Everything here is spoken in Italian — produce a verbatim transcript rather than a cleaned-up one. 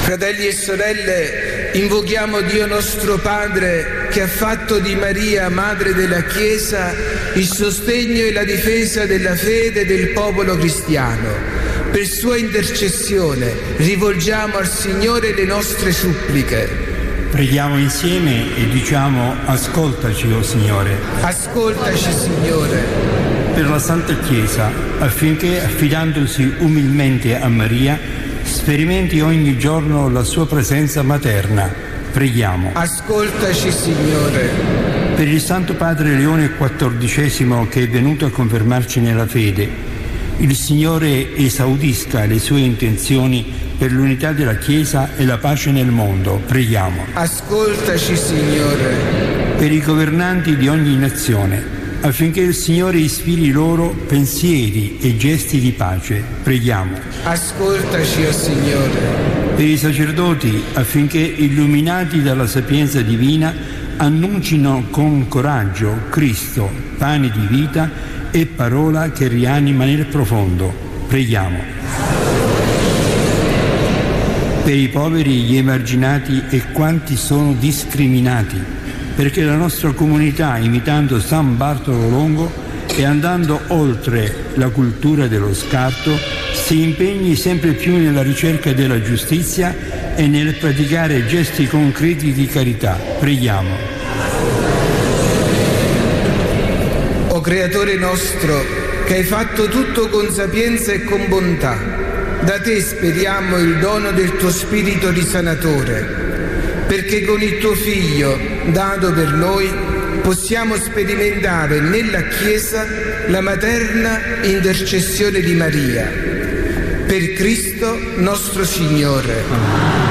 Fratelli e sorelle, invochiamo Dio nostro Padre, che ha fatto di Maria, Madre della Chiesa, il sostegno e la difesa della fede del popolo cristiano. Per sua intercessione rivolgiamo al Signore le nostre suppliche. Preghiamo insieme e diciamo: ascoltaci, o Signore. Ascoltaci, Signore. Per la Santa Chiesa, affinché, affidandosi umilmente a Maria, sperimenti ogni giorno la sua presenza materna. Preghiamo. Ascoltaci, Signore. Per il Santo Padre Leone quattordicesimo, che è venuto a confermarci nella fede, il Signore esaudisca le sue intenzioni per l'unità della Chiesa e la pace nel mondo. Preghiamo. Ascoltaci, Signore. Per i governanti di ogni nazione, affinché il Signore ispiri loro pensieri e gesti di pace. Preghiamo. Ascoltaci, o Signore. Per i sacerdoti, affinché, illuminati dalla sapienza divina, annuncino con coraggio Cristo, pane di vita e parola che rianima nel profondo. Preghiamo. Per i poveri, gli emarginati e quanti sono discriminati, perché la nostra comunità, imitando San Bartolo Longo e andando oltre la cultura dello scarto, si impegni sempre più nella ricerca della giustizia e nel praticare gesti concreti di carità. Preghiamo. O Creatore nostro, che hai fatto tutto con sapienza e con bontà, da te speriamo il dono del tuo Spirito risanatore, perché con il tuo Figlio, dato per noi, possiamo sperimentare nella Chiesa la materna intercessione di Maria. Per Cristo nostro Signore.